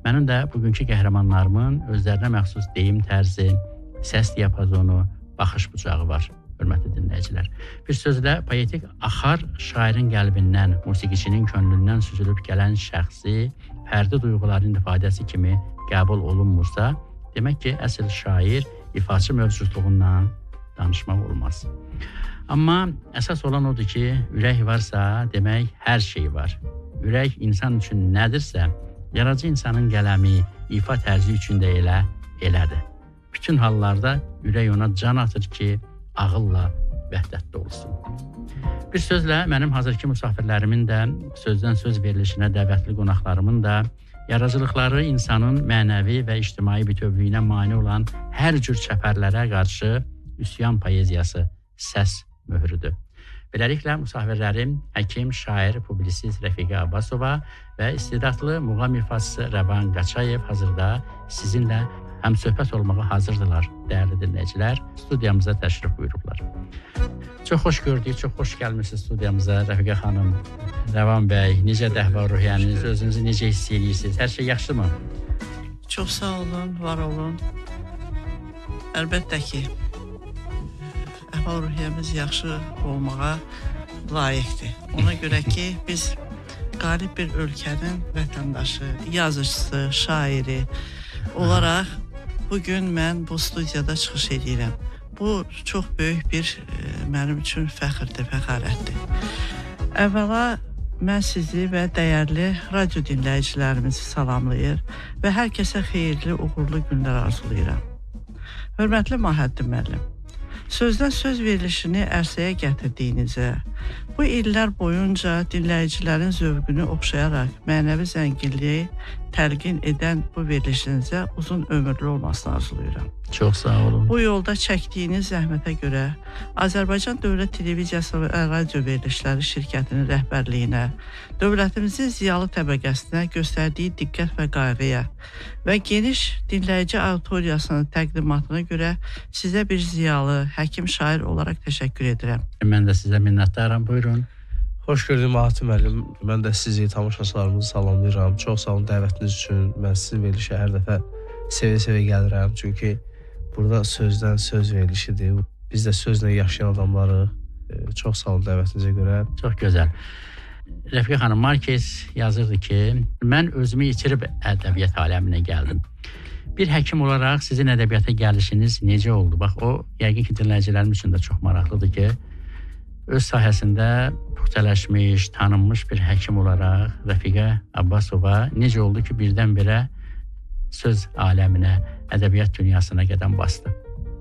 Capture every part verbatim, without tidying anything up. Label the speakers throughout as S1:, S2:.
S1: Mənim də bugünkü qəhrəmanlarımın özlərinə məxsus deyim tərzi, səs diapazonu, baxış bucağı var, hörmətli dinləyicilər. Bir sözlə, poetik axar şairin qəlbindən, musiqiçinin könlündən süzülüb gələn şəxsi, fərdi duyğuların ifadəsi kimi qəbul olunmursa, demək ki, əsl şair ifaçı mövcudluğundan danışmaq olmaz. Amma əsas olan odur ki, ürək varsa, demək, hər şey var. Ürək insan üçün nədirsə, yaradıcı insanın qələmi, ifa tərzi üçün də elə, elədir. Bütün hallarda ürək ona can atır ki, ağılla vəhdətdə olsun. Bir sözlə, mənim hazırki müsafirlərimin də, sözdən söz verilişinə dəvətli qonaqlarımın da yaradıcılıqları insanın mənəvi və ictimai bütövlüyünə mane olan hər cür çəpərlərə qarşı üsyan poeziyası, səs möhrüdür. Beləliklə, müsafirlərim həkim, şair, publisist Rəfiqə Abbasova və istedadlı muğam ifaçısı Rəvan Qaçayev hazırda sizinlə həm söhbət olmağa hazırdılar, dəyərli dinləyicilər. Studiyamıza təşrif buyurublar. Çox xoş gördük, çox xoş gəlmişsiniz studiyamıza Rəfiqə xanım, Rəvan bəy. Necə əhval-ruhiyyəniz, özünüzü necə hiss edirsiniz? Hər şey yaxşımı?
S2: Çox sağ olun, var olun. Əlbəttə ki, əhval-ruhiyyəmiz yaxşı olmağa layiqdir. Ona görə ki, biz qalib bir ölkənin vətəndaşı, yazıcısı, şairi olaraq bugün mən bu studiyada çıxış edirəm. Bu çox böyük bir mənim üçün fəxrdir, fəxarətdir. Əvvəla mən sizi və dəyərli radio dinləyicilərimizi salamlayır və hər kəsə xeyirli, uğurlu günlər arzulayıram. Hörmətli Mahəddin müəllim, sözdən söz verilişini ərsəyə gətirdiyinizə, bu illər boyunca dinləyicilərin zövqünü oxşayaraq mənəvi zənginliyi təlqin edən bu verilişinizə uzun ömürlü olmasını arzulayıram.
S1: Çox sağ olun.
S2: Bu yolda çəkdiyiniz zəhmətə görə Azərbaycan Dövlət Televiziyası və Radio Verilişləri şirkətinin rəhbərliyinə, dövlətimizin ziyalı təbəqəsinə göstərdiyi diqqət və qayğıya və geniş dinləyici auditoriyasının təqdimatına görə sizə bir ziyalı, həkim, şair olaraq təşəkkür edirəm.
S1: Mən də sizə minnətdaram, buyurun.
S3: Xoş gördük Mahəddin müəllim. Mən də sizi, tamaşaçılarımızı salamlayıram. Çox sağ olun dəvətiniz üçün. Mən sizin verilişə hər dəfə sevə-sevə gəlirəm. Çünki burada sözdən söz verilişidir. Biz də sözlə yaşayan adamlarıq. Çox sağ olun dəvətinizə görə.
S1: Çox gözəl. Rəfiqə xanım, Marquez yazırdı ki, mən özümü itirib ədəbiyyat aləminə gəldim. Bir həkim olaraq sizin ədəbiyyata gəlişiniz necə oldu? Bax, o, yəqin ki, dinləyicilərim üçün də çox maraqlıdır ki, öz sahəsində puxtələşmiş, tanınmış bir həkim olaraq Rəfiqə Abbasova necə oldu ki, birdən-birə söz aləminə, ədəbiyyat dünyasına qədəm bastı?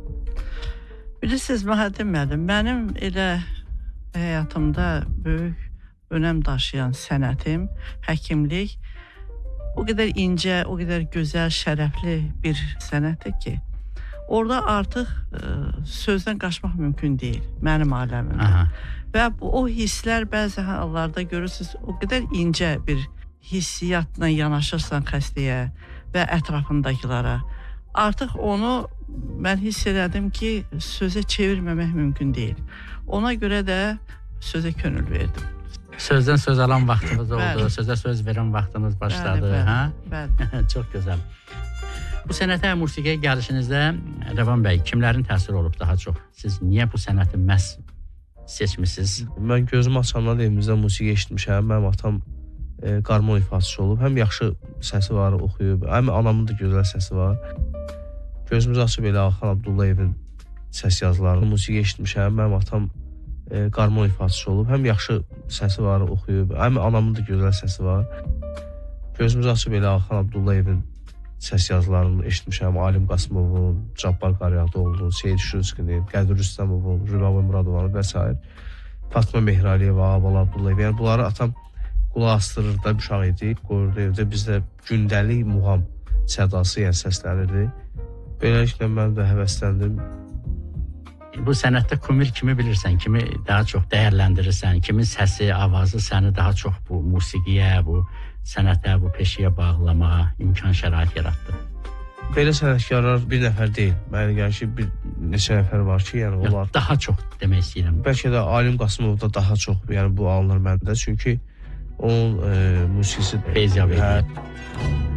S2: Bilirsiniz, Mahəddin müəllim, mənim elə həyatımda böyük önəm daşıyan sənətim, həkimlik o qədər incə, o qədər gözəl, şərəfli bir sənətdir ki, orada artıq ə, sözdən qaçmaq mümkün deyil, mənim aləmimdə. Aha. Və bu, o hisslər bəzi hallarda görürsünüz, o qədər incə bir hissiyatla yanaşırsan xəstəyə və ətrafındakilara. Artıq onu mən hiss elədim ki, sözə çevirməmək mümkün deyil. Ona görə də sözə könül verdim.
S1: Sözdən söz alan vaxtınız oldu,
S2: bəli.
S1: Sözə söz verən vaxtınız başladı.
S2: Bəli,
S1: hə?
S2: bəli.
S1: Çox gözəl. Bu sənətə, musiqiyə gəlişinizdə Rəvan bəy, kimlərin təsiri olub daha çox? Siz niyə bu sənəti məhz seçmisiniz?
S3: Mən gözüm açandan evimizdə musiqi eşitmişəm. Mənim atam e, qarmon ifaçısı olub. Həm yaxşı səsi var, oxuyub. Həm anamın da gözəl səsi var. Gözümüzü açıb elə Axan Abdullayevin səs yazılarını musiqi eşitmişəm. Mənim atam e, qarmon ifaçısı olub. Həm yaxşı səsi var, oxuyub. Həm anamın da gözəl səsi var. Gözümüzü açıb elə Axan Abdullayevin səs yazılarını eşitmişəm. Alim Qasımovun, Cabbar Qaryağdıoğlu'nun, Seyid Şurskinin, Qədir Rüstəmovun, Rübabə Muradovanın və s. Fatma Mehraliyeva, Abal Abdullayev. Yəni bunları atam qulaq astırır da, uşaq idi. Qoyurdu evdə bizdə gündəlik muğam sədası, yəni səslənirdi. Beləliklə mən də həvəsləndim.
S1: Bu sənətdə kumir kimi bilirsən, kimi daha çox dəyərləndirirsən, kimin səsi, avazı səni daha çox bu musiqiyə, bu sənətə, bu peşəyə bağlamağa imkan şərait yaratdı.
S3: Belə sənətkarlar bir nəfər deyil. Mənə gəlir ki, bir neçə nəfər var ki, yəni onlar...
S1: Yox, daha çox demək istəyirəm.
S3: Bəlkə də Alim Qasımovda daha çox, yəni bu alınır məndə. Çünki onun e, musiqisi...
S1: Feyz yav edir.